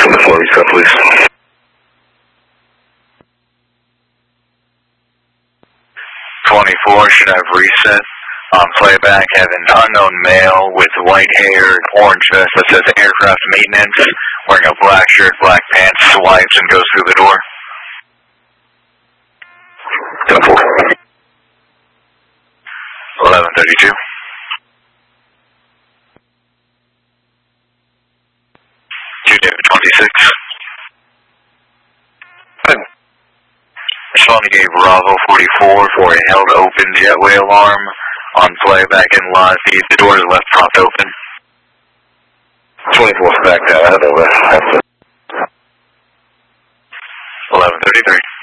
on the floor, reset, please. Should have reset. On playback, have an unknown male with white hair and orange vest that says aircraft maintenance, wearing a black shirt, black pants, swipes and goes through the door. 10-4. 1132. David 26. Responding gave Bravo 44 for a held open jetway alarm. On playback and live feed, the door is left propped open. 24's back down, I had over. 1133.